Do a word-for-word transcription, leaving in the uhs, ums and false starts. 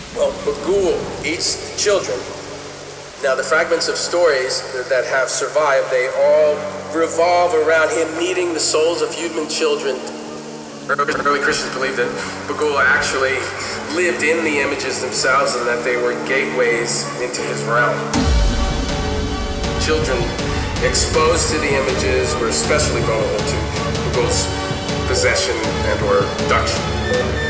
Well, Bughuul eats children. Now, the fragments of stories that have survived, they all revolve around him meeting the souls of human children. Early Christians believed that Bughuul actually lived in the images themselves and that they were gateways into his realm. Children exposed to the images were especially vulnerable to Bughuul's possession and or abduction.